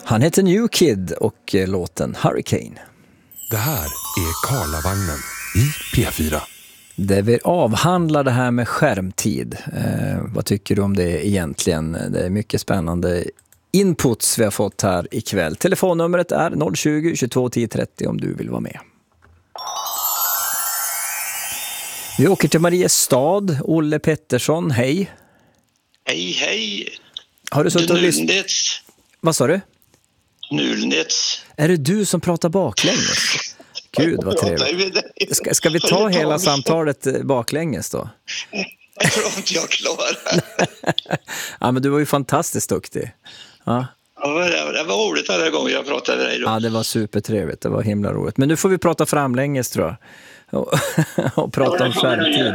Han heter New Kid och låten Hurricane. Det här är Karlavagnen i P4. Det vi avhandlar det här med skärmtid. Vad tycker du om det egentligen? Det är mycket spännande inputs vi har fått här ikväll. Telefonnumret är 020 22 10 30 om du vill vara med. Vi åker till Mariestad. Olle Pettersson, hej. Hej, hej. Har du suttit och lyssnat? Vad sa du? Nulnets. Är det du som pratar baklänges? Gud, vad trevligt. Ska vi ta hela samtalet baklänges då? Jag tror inte jag klarar. Ja, men du var ju fantastiskt duktig. Ja. Ja, det var roligt alla gånger jag pratade med dig då. Ja, det var supertrevligt. Det var himla roligt. Men nu får vi prata framlänges, tror jag. Och prata om skärmtid.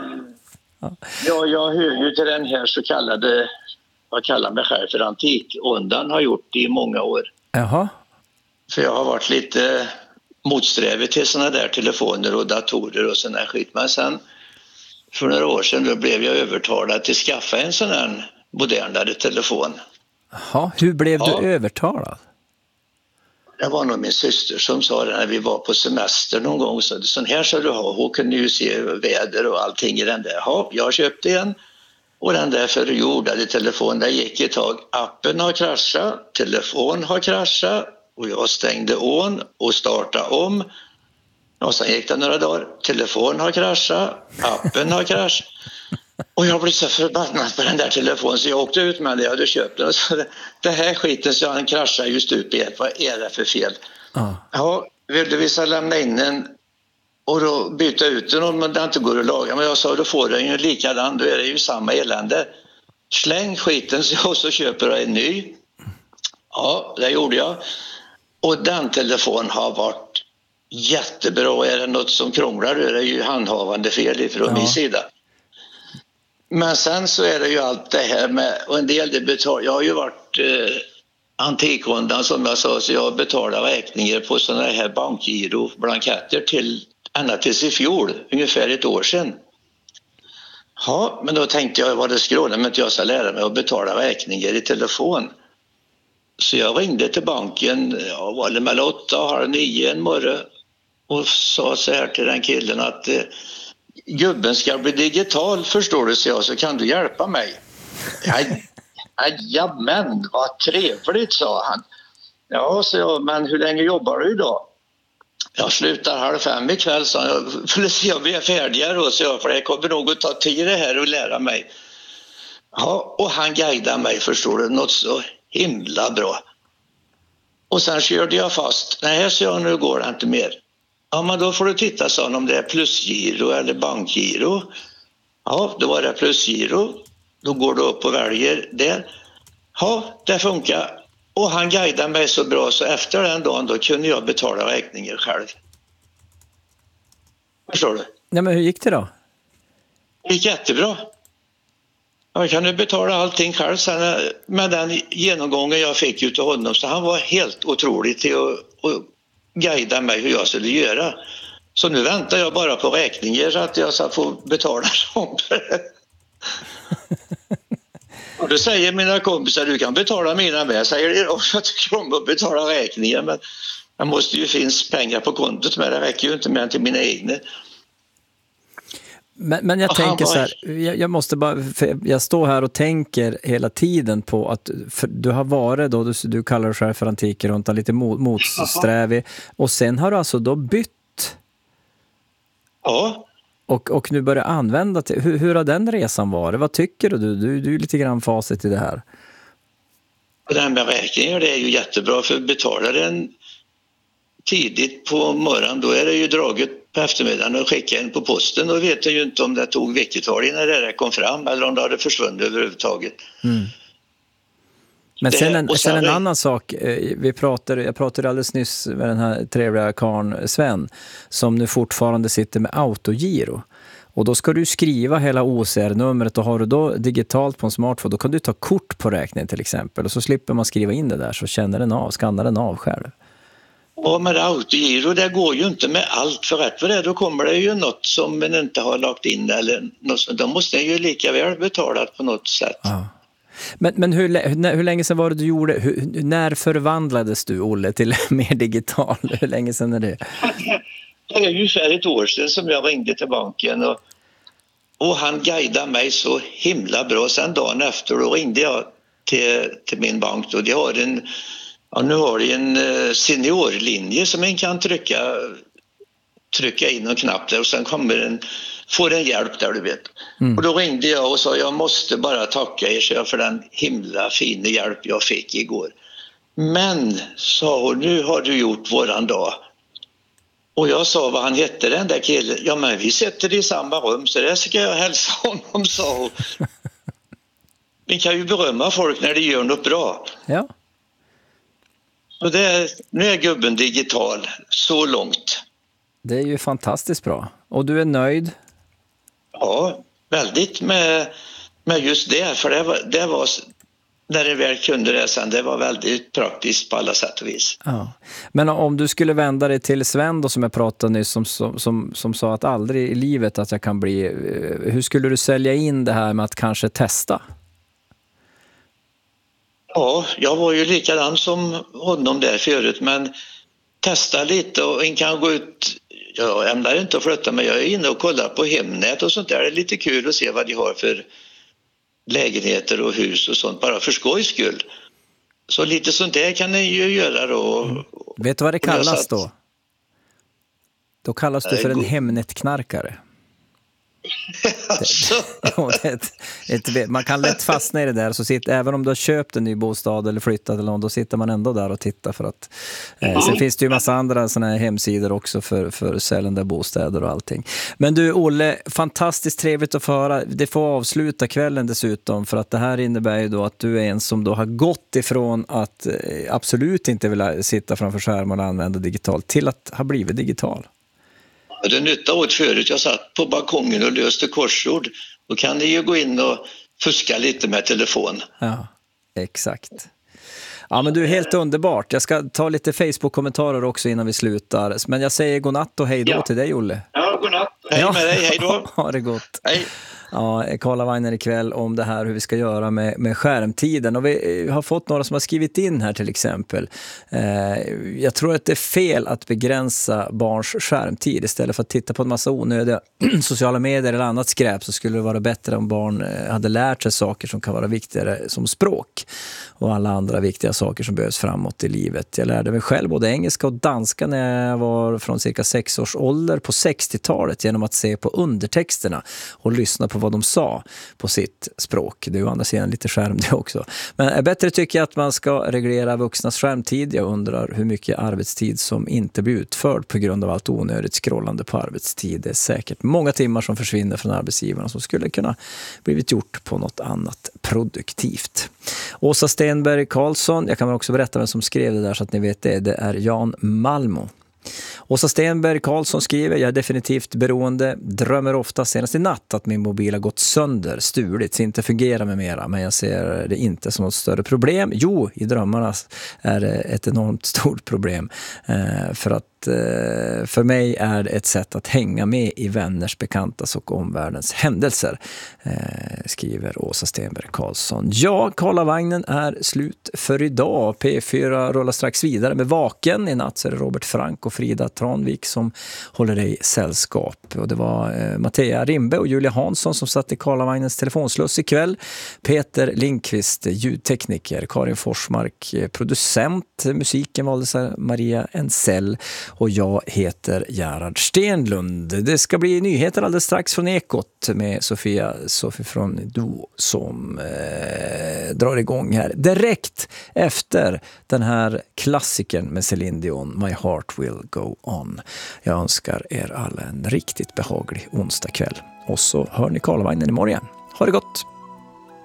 Ja, jag hör ju till den här så kallade, vad kallar mig själv för antikondan, har gjort det i många år. Jaha. För jag har varit lite motsträvig till såna där telefoner och datorer och sån där skit. Men sen för några år sedan då blev jag övertalad till att skaffa en sån här modernare telefon. Jaha, hur blev du övertalad? Det var nog min syster som sa det när vi var på semester någon gång. Så sån här ska du ha. Hon kunde ju se väder och allting i den där. Ja, jag köpte en. Och den där förjordade telefonen, där gick ett tag. Appen har kraschat, telefon har kraschat. Och jag stängde ån och startade om. Och sen gick det några dagar. Telefon har kraschat, appen har kraschat. Och jag blev så förbannad på den där telefonen så jag åkte ut med det. Jag hade köpt den och så det här skiten så han kraschar just upp i ett. Vad är det för fel? Ja, vill du visa lämna in den och då byta ut den om det inte går att laga. Men jag sa, då får den ju likadan. Då är det ju samma elände. Släng skiten så köper jag en ny. Ja, det gjorde jag. Och den telefonen har varit jättebra. Är det något som krånglar då är det ju handhavande fel från min sida. Men sen så är det ju allt det här med, och en del det betalar, jag har ju varit antikondan som jag sa, så jag betalar räkningar på sådana här bankgiro-blanketter ända tills i fjol, ungefär ett år sedan. Ja, men då tänkte jag, vad det skrålar, men inte jag ska lära mig att betala räkningar i telefon. Så jag ringde till banken, var det mellan 8 och halv 9 en morgon och sa så här till den killen att gubben ska bli digital, förstår du, så kan du hjälpa mig? Jajamän, vad trevligt, sa han. Ja, så jag, men hur länge jobbar du idag? Jag slutar 4:30 ikväll, sa jag. För att se om vi är färdiga då, så jag, för det kommer nog att ta tid det här och lära mig. Ja, och han guidade mig, förstår du, något så himla bra. Och sen körde jag fast. Nej, så jag, nu går det inte mer. Ja, men då får du titta, så om det är plusgiro eller bankgiro. Ja, då var det plusgiro. Då går du upp och väljer det. Ja, det funkar. Och han guidade mig så bra så efter den dagen då kunde jag betala räkningar själv. Förstår du? Nej, men hur gick det då? Det gick jättebra. Jag kunde betala allting själv sen med den genomgången jag fick ut av honom. Så han var helt otrolig till att guida mig hur jag skulle göra. Så nu väntar jag bara på räkningar så att jag ska få betala dem. Och då säger mina kompisar, du kan betala mina med. Jag säger, jag tycker om att betala räkningar, men det måste ju finnas pengar på kontot, men det räcker ju inte med till mina egna. Men jag tänker så här, jag måste bara, jag står här och tänker hela tiden på att du har varit då, du kallar dig själv för antikruntan, lite motsträvig, och sen har du alltså då bytt. Ja. Och nu börjar använda till, hur har den resan varit? Vad tycker du? Du är lite grann facit i det här. Och det här med räkningar, det är ju jättebra, för betalar den tidigt på morgonen, då är det ju draget på eftermiddagen och skicka in på posten. Och vet jag ju inte om det tog veckotal innan det kom fram eller om det hade försvunnit överhuvudtaget. Mm. Men sen en annan sak, jag pratade alldeles nyss med den här trevliga karln Sven som nu fortfarande sitter med autogiro. Och då ska du skriva hela OCR-numret, och har du då digitalt på en smartphone, då kan du ta kort på räkningen till exempel, och så slipper man skriva in det där, så skannar den av själv. Ja, men autogiro, det går ju inte med allt, för rätt för det då kommer det ju något som man inte har lagt in eller något, då måste jag ju lika väl betala på något sätt. Ja. Men hur länge sedan var det du gjorde, när förvandlades du, Olle, till mer digital? Hur länge sedan är det? Det är ungefär ett år sedan som jag ringde till banken och han guidade mig så himla bra. Sen dagen efter då ringde jag till min bank och de har nu har de en seniorlinje som man kan trycka in en knapp där och sen får en hjälp där, du vet. Och då ringde jag och sa jag måste bara tacka er för den himla fina hjälp jag fick igår. Men, sa hon, nu har du gjort våran dag. Och jag sa vad han hette, den där killen. Ja, men vi sitter i samma rum så det ska jag hälsa honom, sa hon. Vi kan ju berömma folk när de gör något bra. Ja. Och nu är gubben digital så långt. Det är ju fantastiskt bra. Och du är nöjd? Ja, väldigt med just det. För det var när det väl kunde det sen, det var väldigt praktiskt på alla sätt och vis. Ja. Men om du skulle vända dig till Sven då, som jag pratade nyss, som sa att aldrig i livet att jag kan bli... Hur skulle du sälja in det här med att kanske testa? Ja, jag var ju likadan som honom där förut, men testa lite och en kan gå ut. Jag ämnar inte att flytta, men jag är inne och kollar på Hemnet och sånt där. Det är lite kul att se vad de har för lägenheter och hus och sånt, bara för skojs skull. Så lite sånt där kan ni ju göra då. Vet du vad det kallas då? Då kallas du för en Hemnet-knarkare. Man kan lätt fastna i det där, så även om du har köpt en ny bostad eller flyttat eller något, då sitter man ändå där och tittar för att sen finns det ju massa andra såna här hemsidor också för säljande bostäder och allting. Men du, Olle, fantastiskt trevligt att få höra. Det får avsluta kvällen dessutom, för att det här innebär ju då att du är en som då har gått ifrån att absolut inte vilja sitta framför skärmen och använda digitalt till att ha blivit digital. Det nytta åt förut, jag satt på balkongen och löste korsord. Då kan ni ju gå in och fuska lite med telefon. Ja, exakt. Ja, men du är helt underbart. Jag ska ta lite Facebook-kommentarer också innan vi slutar. Men jag säger godnatt och hej då till dig, Olle. Ja, godnatt. Hej med dig, hej då. Ha det gott. Hej. Ja, Karlavagnen ikväll om det här hur vi ska göra med skärmtiden. Och vi har fått några som har skrivit in här till exempel. Jag tror att det är fel att begränsa barns skärmtid. Istället för att titta på en massa onödiga sociala medier eller annat skräp, så skulle det vara bättre om barn hade lärt sig saker som kan vara viktigare som språk och alla andra viktiga saker som behövs framåt i livet. Jag lärde mig själv både engelska och danska när jag var från cirka 6 års ålder på 60-talet genom att se på undertexterna och lyssna på vad de sa på sitt språk. Det är ju andra sidan lite skärm det också. Men bättre tycker jag att man ska reglera vuxnas skärmtid. Jag undrar hur mycket arbetstid som inte blir utförd på grund av allt onödigt scrollande på arbetstid. Det är säkert många timmar som försvinner från arbetsgivarna som skulle kunna blivit gjort på något annat produktivt. Åsa Stenberg Karlsson, jag kan också berätta vem som skrev det där så att ni vet det. Det är Jan Malmo. Åsa Stenberg Karlsson skriver: jag är definitivt beroende, drömmer ofta senast i natt att min mobil har gått sönder, stulits, inte fungerar med mera, men jag ser det inte som något större problem. Jo, i drömmarna är det ett enormt stort problem, för att för mig är det ett sätt att hänga med i vänners, bekantas och omvärldens händelser, skriver Åsa Stenberg Karlsson. Ja, Karlavagnen är slut för idag. P4 rullar strax vidare med Vaken. I natt så är det Robert Frank och Frida Tranvik som håller dig sällskap. Och det var Mattea Rimbe och Julia Hansson som satt i Karlavagnens telefonsluss ikväll. Peter Lindqvist, ljudtekniker. Karin Forsmark, producent. Musiken valdes av Maria Ensell. Och jag heter Gerhard Stenlund. Det ska bli nyheter alldeles strax från Ekot med Sofie från Do som drar igång här direkt efter den här klassikern med Celine Dion, My Heart Will Go On. Jag önskar er alla en riktigt behaglig onsdag kväll. Och så hör ni Karlavagnen imorgon igen. Ha det gott!